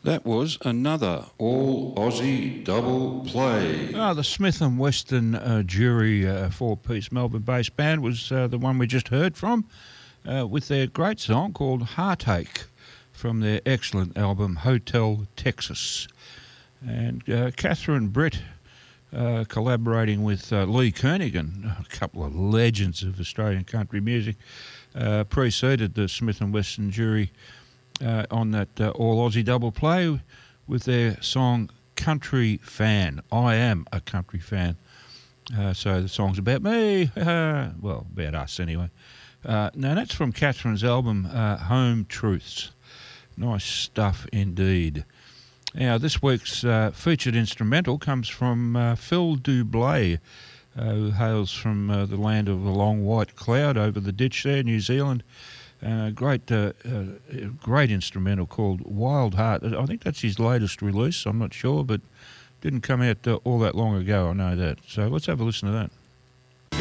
That was another all Aussie double play. The Smith and Weston Jury four-piece Melbourne-based band was the one we just heard from, with their great song called Heartache from their excellent album Hotel Texas. And Catherine Britt collaborating with Lee Kernaghan, a couple of legends of Australian country music, preceded the Smith and Weston Jury on that all Aussie double play with their song Country Fan. I am a country fan. So the song's about me, well, about us anyway. Now that's from Catherine's album Home Truths. Nice stuff indeed. Now this week's featured instrumental comes from Phil Dublé, who hails from the land of the long white cloud over the ditch there, New Zealand. Great instrumental called Wild Heart. I think that's his latest release. I'm not sure, but didn't come out all that long ago. I know that. So let's have a listen to that.